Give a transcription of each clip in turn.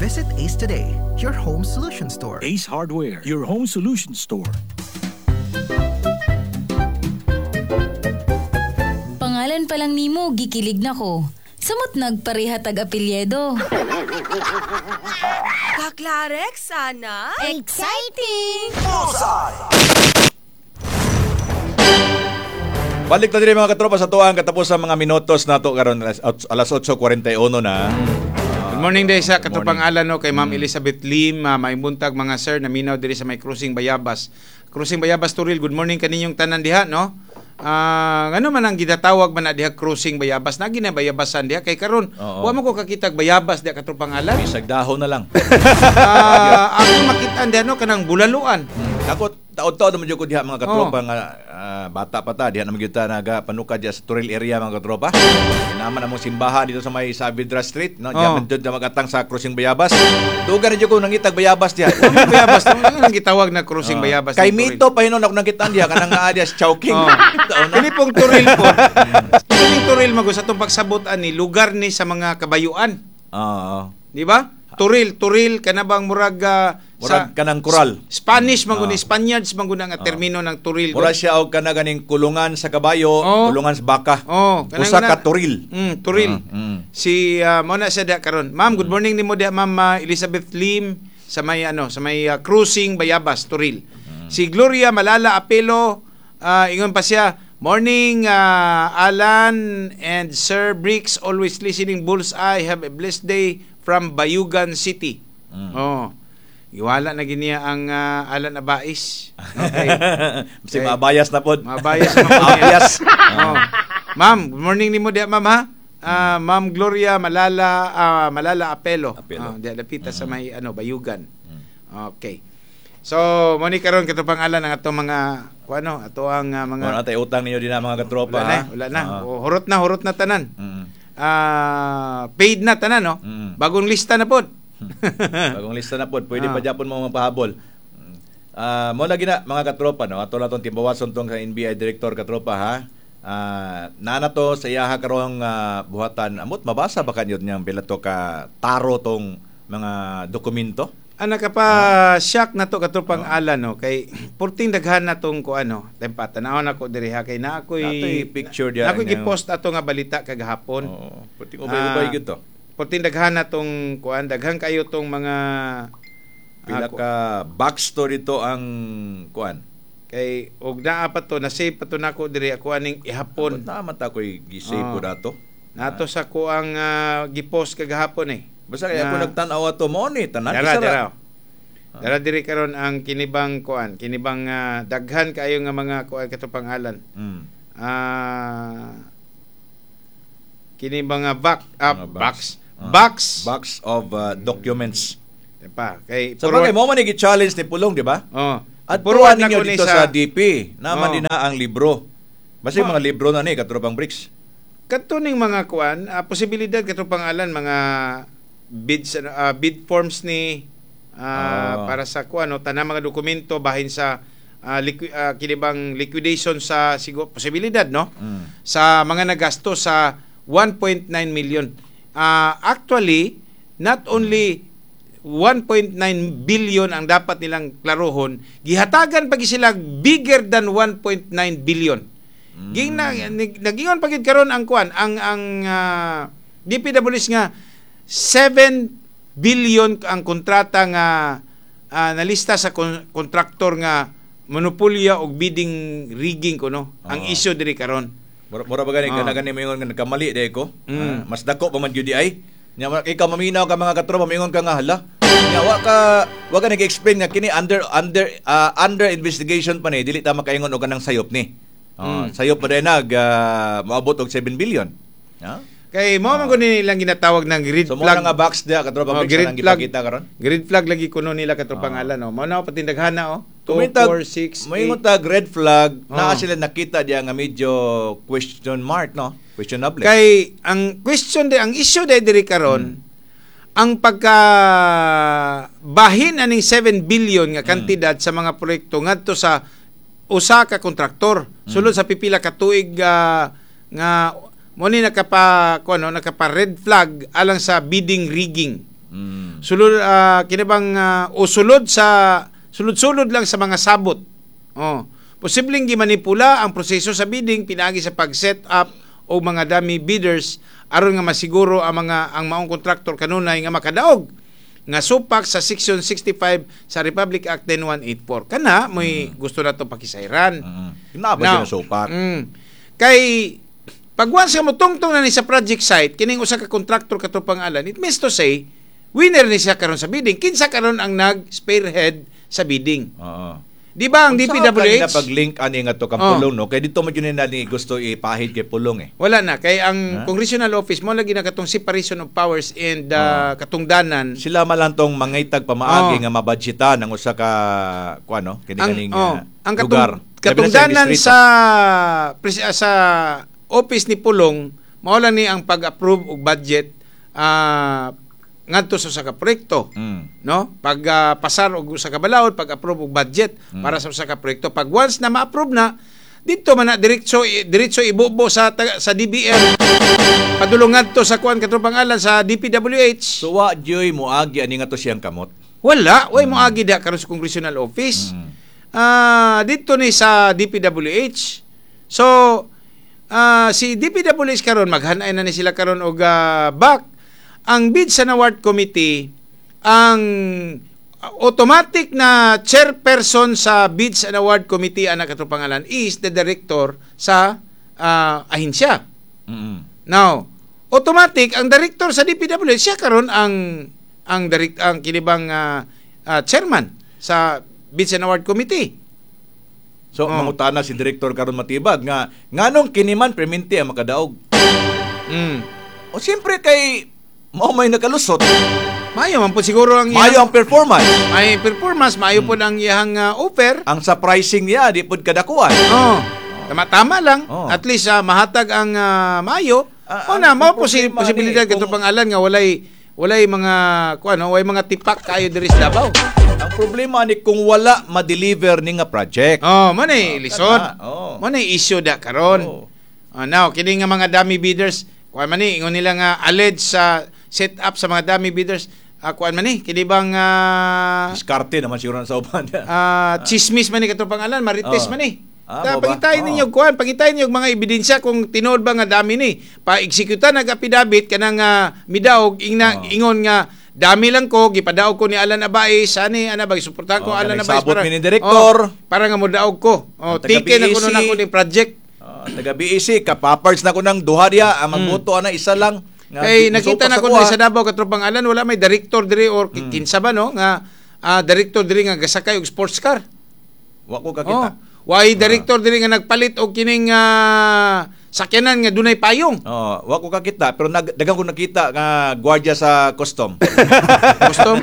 Visit Ace today, your home solution store. Ace Hardware, your home solution store. Pangalan pa lang nimo, gikilig na ko. Samot nagpareha tag-apelyedo. Kaklarek, sana? Exciting! Balik na din mga katropa sa tuwang katapos sa mga minutos na to karon alas 8:41 na. Good morning day sa katropang alan no kay Ma'am Elizabeth Lim, maibuntag mga sir naminaw diri sa may Cruising Bayabas. Cruising Bayabas Turil. Good morning kaninyong tanan diha no. Ano man ang gitatawag man na diha Cruising Bayabas na ginabayabasan diha kay karon wa mo ko kakitag bayabas diha katropang alan. Bisag dahon na lang. Ako makitaan diha no kanang bulaluan. Ako taod-taod naman ko diha mga katropa nga bata pa ta diha naman gyud ta naga panukad diha sa Turil area mga katropa. Naman among simbahan dito sa may Saavedra Street no. Diha man jud magatang sa Cruising Bayabas. Dugan jud ko nangitag bayabas diha. Bayabas ang gitawag na Cruising Bayabas. Kay Mito pa hinon ako nakitaan diha kanang naa diha sa Chowking. Kini pong Turil po. Kini Turil mago sa tong pagsabot ani lugar ni sa mga kabayuan. Oo. Di ba? Turil kana bang murag sa kanang koral. Spanish man guni Spaniards man guni nga termino ng Turil. Mura siya og kana ganing kulungan sa kabayo, kulungan sa baka. Usa ka Turil. Turil. Si mo na sa da karon. Ma'am, good morning nimo da Ma'am Elizabeth Lim sa may Cruising Bayabas Turil. Si Gloria Malala Apelo ingon pa siya, morning Alan and Sir Bricks, always listening Bullseye. Have a blessed day from Bayugan City. Iwala na giniya ang Alan Abais. Okay. Kasi mabayas na po. Mabayas na po. Ma'am, good morning nimo diha ma'am ha. Ma'am Gloria Malala Apelo. Diha lapita sa may Bayugan. Okay. So, mo ni karon katong pangalan ang atong mga ato ang mga wala tay utang ninyo din mga katropa. Wala na. Hurot na tanan. Paid na tanan no. Bagong lista na pod. Bagong lista na pod. Pwede pa gyapon mo mapahabol. Mo lagi na mga katropa no. Ato natong timbawason tong sa NBI director katropa ha. Nana to sa iyaha karong buhatan. Amot mabasa ba kanyo niyang bilato ka taro tong mga dokumento? Ka pa shock na to katropang alan no kay purting daghan na tong tempata naon ako diri ha kay na ako'y picture diyan. Ako gi-post ato nga balita kagahapon. Purting ubay gyud to. Purting daghan na tong daghan kayo tong mga pila ka backstory to ang kay og naa pa to na save pa to nako diri ako aning ihapon. Tama ta ko'y gi-save po dato. Nato sa ko ang gi-post kagahapon Basta kaya ako nagtanaw ato mo ni tanan Dara diri karon ang kinibang kinibang daghan kaayo nga mga katong pangalan. Kinibang box of documents. Diba? Kay so bagay mo man gi-challenge ni Pulong, di ba? At puruan ninyo dito sa DP naman din na ang libro. Basta yung mga libro na ni katropang Bricks. Katuning mga posibilidad katong pangalan mga bid forms ni para sa tanang mga dokumento bahin sa kinibang liquidation sa posibilidad no sa mga nagasto sa 1.9 million. Actually not only 1.9 billion ang dapat nilang klarohon, gihatagan pag sila bigger than 1.9 billion. Nagingon pagid karon ang DPWS nga 7 billion ang kontrata nga nalista sa kontraktor nga monopolya og bidding rigging ang issue diri karon. Mura ba gani mo ingon nga nagkamali day ko? Mas dako pa man gyud di ay. Nya ikaw maminaw ka mga katropa mingon ka nga hala. Nya wa ka nag-explain nga kini under investigation pa ni dili ta makaingon og kanang sayop ni. Sayop pa din maabot og 7 billion. Kay mo man kuno nilang ginatawag ng grid so, flag. So mo nga box dia katropa Bricks nang gipakita karon. Grid flag lagi kuno nila katropang alan no. Mao na patindaghana 2 4 6 may tag red flag naa sila nakita dia nga medyo question mark no. Questionable. Kay ang issue diri karon ang pagka bahin aning 7 billion nga kantidad sa mga proyekto ngadto sa usa ka kontraktor sulod sa pipila ka tuig nga mo ni nakapa red flag alang sa bidding rigging. Sulod kinabang o sulod sa sulod-sulod lang sa mga sabot. Posibleng gimanipula ang proseso sa bidding pinaagi sa pag-set up o mga dummy bidders aron nga masiguro ang maong kontraktor kanunay nga makadaog nga supak sa Section 65 sa Republic Act 10184. Kana mo'y gusto na to pakisayran. Kinaba Now, na sopak. Kay pag once ka mo tungtong na ni sa project site kining usa ka kontraktor katupang alan, it means to say winner ni siya karon sa bidding. Kinsa karon ang nag-spearhead sa bidding. Di ba ang DPWH? Sa pag-link ani nga to kang pulong no kay dito man yun ni gusto ipahid kay pulong Wala na kay ang congressional office mo lagi na katong separation of powers and katungdanan. Sila malantong mangitag pamaagi nga mabudgetan ang usa ka kuano kini ang lugar. Katungdanan sa office ni Pulong mao lang ni ang pag-approve og budget ngadto sa usa ka proyekto. No? Pag pasar og usa ka balaod, pag-approve og budget para sa usa ka proyekto. Pag once na ma-approve na, dito man na diretso ibubo sa DBM. Padulong ngadto sa kuan katupang alan sa DPWH. So wa joy moagi ani nga to siyang kamot. Wala, way moagi da karon sa congressional office. Dito ni sa DPWH. So si DPWH karon maghanay na ni sila karon og back ang Bids and Award Committee, ang automatic na chairperson sa Bids and Award Committee ang nakatupangalan is the director sa ahinsya. Now, automatic ang director sa DPWH siya karon ang kinibang chairman sa Bids and Award Committee. So mangutana si director karon matibag nga nganong kiniman perminti ang makadaog. O siyempre kay mao may nakalusot. Mayo man po siguro ang Mayo ang performance. may performance, mayo po ang iyang offer. Ang sa pricing niya di pud kadakuan. Tama lang. At least mahatag ang mayo. Mao posibilidad kadto pangalan nga walay mga walay mga tipak kayo diri sa Davao. Ang problema ni kung wala ma-deliver ni nga project. Mo ni lisod. Mo ni issue da karon. Now kini nga mga dummy bidders, kuan man ni ingon nila nga alleged sa set up sa mga dummy bidders. Kuan man ni kini bang Diskarte naman siguro sa uban. chismis man ni katong pangalan, marites man ni. Mo ba? Pangitayin ninyo kuan, pangitayin ninyo mga ebidensya kung tinuod ba nga dami ni. Pa-executan nag affidavit kanang midaog ingon nga dami lang ko gipadaog ko ni Alan Abais ani ana ba suportahan ko Alan Abais sabot mi ni direktor. Para nga modaog ko. Tike na kuno na ko ni project. Taga BEC kapaparts na ko ng duha diya ang magboto ana isa lang. Kay nakita na ko sa Davao katropang Alan wala may director diri or kinsa ba no nga director diri nga gasakay og sports car. Wa ko kakita. Why director diri nga nagpalit og kining sakyanan nga dunay payong. Wa ko kakita pero dagang ko nakita nga gwardiya sa custom. Custom?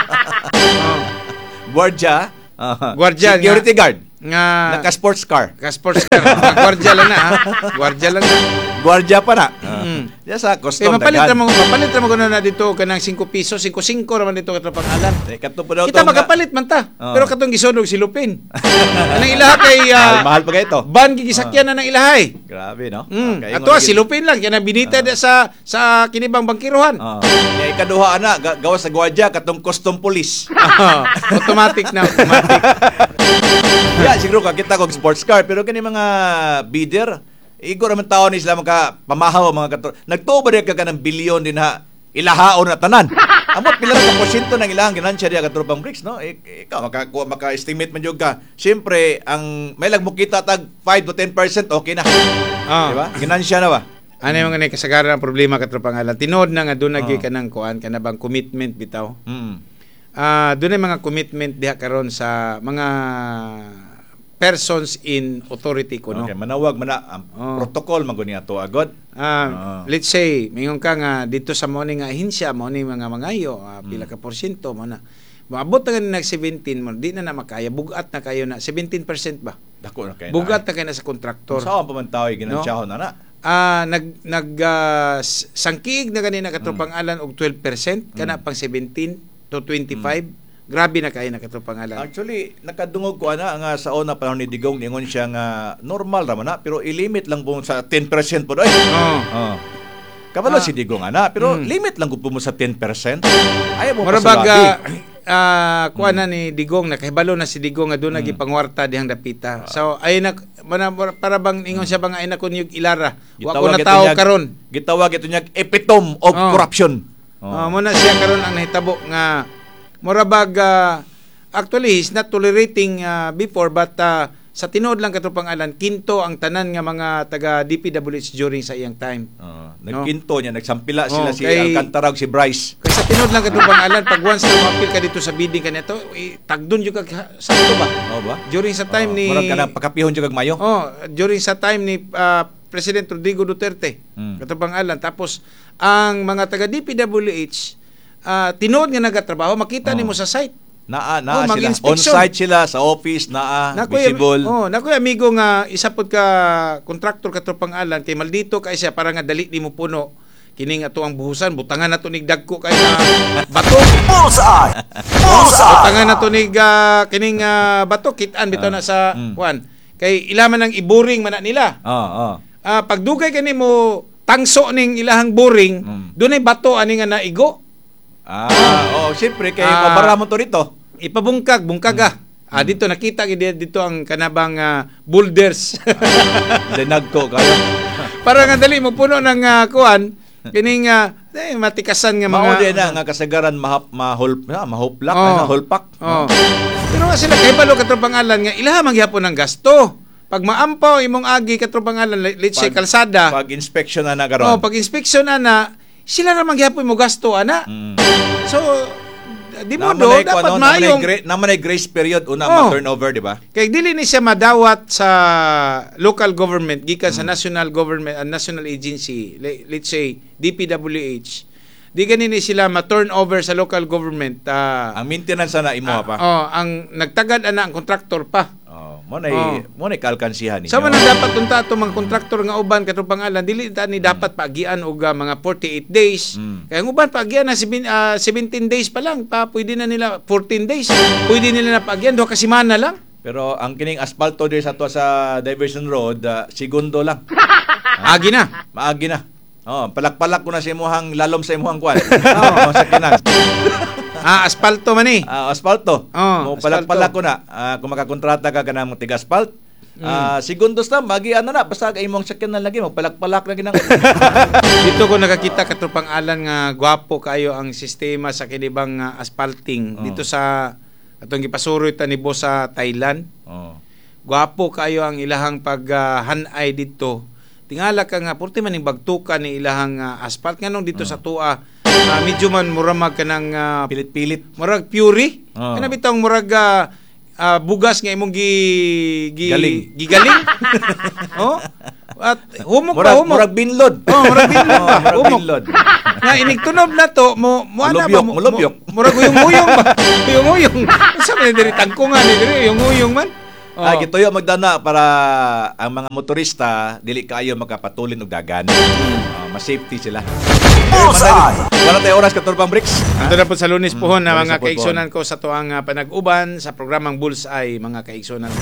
Gwardiya nga security guard naka sports car. Sports car. Gwardiya lang na Gwardiya lang na. Gwardiya pa na. Diya sa custom mapalit ra mo na dito kanang 5 piso, 5 naman dito katropang alan. Kita magapalit man ta. Pero katong gisunog si Lupin. Anang ilaha kay mahal pa kay ito. Ban gigisakyan na ng ilahay. Grabe no. Ato si Lupin lang kaya binita sa kinibang bangkiruhan. Kay kaduha ana gawas sa gwardiya katong custom police. Automatic. Yeah, siguro kakita ko sports car pero kani mga bidder igo naman tao ni sila maka pamahaw mga katro. Nagtuo ba ka kanang bilyon din ha ilahaon na tanan. Amot pila ka porsyento ng ilahang ginansya diya katropang BRICS no. Ikaw maka-estimate man jud ka. Siyempre ang may lagmukita tag 5 to 10% okay na. Di ba? Ginansya na ba? Ano yung mga kasagaran ang problema katropang alan? Tinood na nga doon nagi ka ng kuan ka na bang commitment bitaw. Doon ay mga commitment diha karon sa mga persons in authority ko no. Okay, manawag protocol man guni ato agad. Let's say mingon ka nga dito sa morning nga ahinsya mo ni mga mangayo pila ka porsyento mo na. Maabot na nag 17 mo di na makaya bugat na kayo na 17% ba? Dako na kayo. Bugat na kayo na sa kontraktor. Saan pa man tao ginansyahon na? Sangkiig na kanina katropang alan og 12% kana pang 17 to 25. Grabe na kayo na katropang alan. Actually, nakadungog ko nga sa una panahon ni Digong ningon siya nga normal ra man na pero ilimit lang po sa 10% po doy. Kabalo si Digong ana, pero limit lang gud mo sa 10%. Ayaw mo Murabag pasulagi. kuan na ni Digong nakahibalo na si Digong nga doon nagipangwarta dihang dapita. So ay na para bang ingon siya bang ay na kunyog ilara. Wa ko na ito tao niyag- karon. Gitawag ito niya epitome of corruption. Mo na siya karon ang nahitabo nga murabag actually he's not tolerating before but sa tinuod lang katupang alan kinto ang tanan nga mga taga DPWH during sa iyang time. Nagkinto niya, nagsampila sila si kay- Alcantara ug si Bryce. Kasi sa tinuod lang katupang alan pag once na ma-appeal ka dito sa bidding kanito, tagdon jud ka sakto ba? Oo ba? During sa time ni Murag ka na pakapihon jud kag mayo. during sa time ni President Rodrigo Duterte. Katupang alan tapos ang mga taga DPWH tinuod nga nagatrabaho makita nimo sa site. Naa sila. mag-inspection. On-site sila sa office, visible. Nakoy amigo nga isa pod ka kontraktor katupang alan kay maldito kay siya para nga dali nimo puno kining ato ang buhusan butangan nato nig dagko kay bato. Butangan nato nig kining bato kitaan bitaw na sa kuan. Kay ilaman ang iboring man na nila. Pagdugay kanimo tangso ning ilahang boring, dunay bato ani nga naigo. Siyempre kay pabara mo to rito. Ipabungkag, bungkaga. Dito nakita dito ang kanabang boulders. Dinag ko kayo. Para nga dali mo puno ng kuan kining matikasan nga mga Mao din na nga kasagaran mahuplak, hulpak. Pero nga sila kay balo katropangalan nga ilaha magyapon ng gasto. Pag maampaw imong agi katropangalan let's say kalsada. Pag inspection na karon. Pag inspection na sila ra magyapon mo gasto ana. So di mo do dapat mayong naman ay grace period una ma-turnover, di ba? kay dili ni siya madawat sa local government gikan sa national government and national agency let's say DPWH di ganin ni sila ma-turnover sa local government Ang maintenance na imo pa. ang nagtagad ana ang kontraktor pa Mo nay kalkansihan ninyo. sa man dapat unta ato mga kontraktor nga uban katong pangalan dili ta ni dapat paagian og mga 48 days kaya ang uban paagian na 17 days pa lang pwede na nila 14 days pwede nila na paagian duha ka semana lang. Pero ang kining asfalto diri sa Diversion Road, segundo lang. Agi na. Maagi na. Palak-palak ko na sa imuhang lalom sa imuhang kwan. Sa kinan. Aspalto man eh. Asfalto. Mo asfalto. palak-palak ko na. Kung makakontrata ka kanang tiga-asphalt, segundos na magi na basta kay imong sakyan na lagi mo palak-palak na ginang. Dito ko nakakita katupang alan nga gwapo kayo ang sistema sa kinibang asphalting dito sa atong gipasuroy ta ni boss sa Thailand. Gwapo kayo ang ilahang paghanay dito. Tingala ka nga purti man ning bagtukan ni ilahang asphalt nganong dito sa tua medyo man muramag ka ng Pilit-pilit. murag puri. Kana bitong murag bugas nga imong gigaling. At humok pa humok. Murag binlod. Murag binlod ba? Murag Humok. binlod. Nga iniktunob na to mo ana ba Mulubyok. murag uyong-uyong ba? Uyong-uyong. Sa man diri tangkungan ni diri uyong-uyong man. Gituyo magdana para ang mga motorista dili kaayo magkapatulin og dagan. Mas safety sila. Wala tayo oras katulpang bricks. Ito na po sa Lunes pohon na Lunes mga sa pohon. kaigsunan ko sa tuang panag-uban sa programang Bullseye mga kaigsunan.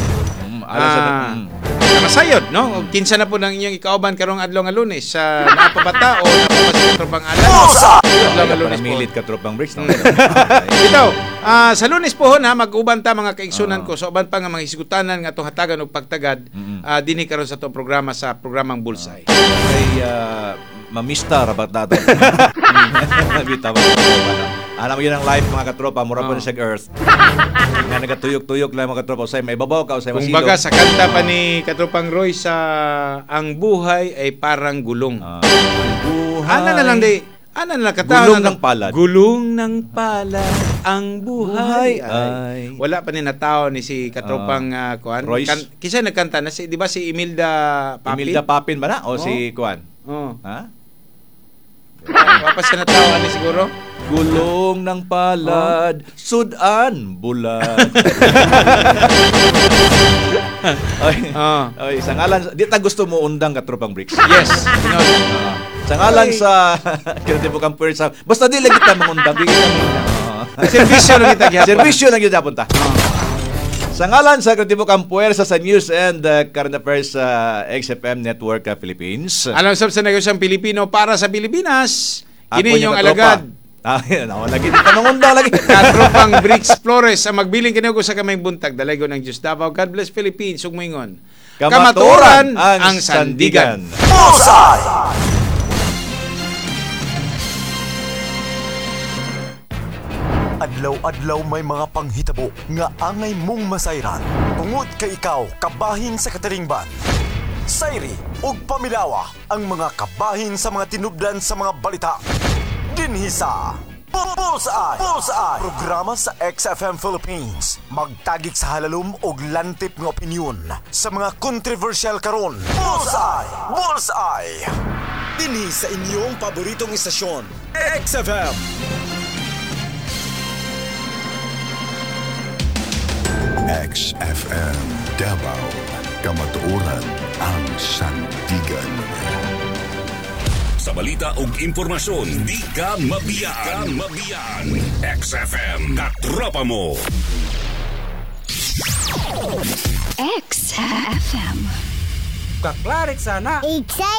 Masayod, no? O, kinsa na po ng inyong ikauban karong adlaw nga Lunes sa napabata o napapasok tropang alan. Adlaw nga Lunes po. Milit katulpang bricks. Ito, sa Lunes pohon ha mag-uban ta mga kaigsunan ko. So uban pa nga mga hisgutanan nga itong hatagan o pagtagad dini karon sa itong programa sa programang Bullseye. Ay mamista rabat nato. Bitaw. Alam mo yun ang life mga katropa, mura po na sa Earth. Nga nagatuyok-tuyok lang mga katropa, usay may babaw ka, usay Kung masilog. baga sa kanta pa ni Katropang Roy sa Ang Buhay ay Parang Gulong. Buhay. Ana na lang di. Ana na lang katawa Gulong na ng palad. Gulong ng palad ang buhay ay. Wala pa ni natao ni si Katropang kuan. Royce. Kisa nagkanta na si di ba si Imelda Papin? Imelda Papin ba na? O si Kuan? Ha? Wapas siya natawa ni siguro. Gulong ng palad, sudan, bulan. Ay, sa ngalan, di ta gusto mo undang katropang bricks. Yes. Sa ngalan sa, kaya di po kang pwersa, basta di lang kita mangundang, di kita mangundang. Servisyo lang kita gihapon. Servisyo lang kita punta. Sa ngalan sa Kreatibo kang puwersa sa News and Current Affairs sa XFM Network Philippines. Alam sa negosyong Pilipino para sa Pilipinas. Ako Kini yung katropa. alagad. Lagi panungunda lagi. Katropang Bricks Flores ang magbiling kinugo sa kamay buntag. Dalago ng Diyos Davao. God bless Philippines. Sugmingon. Kamatuoran ang sandigan. Adlaw-adlaw may mga panghitabo nga angay mong masayran. Tungod kay ikaw, kabahin sa kataringban. Sayri ug pamilawa ang mga kabahin sa mga tinubdan sa mga balita. Dinhi sa Bullseye! Programa sa XFM Philippines. Magtagik sa halalom ug lantip nga opinyon sa mga controversial karon. Bullseye! Dinhi sa inyong paboritong istasyon, XFM. XFM Davao, kamatuoran ang sandigan. Sa balita ug impormasyon, di ka mabiyaan. XFM, katropa mo. XFM. Kaklarik sana. Excited!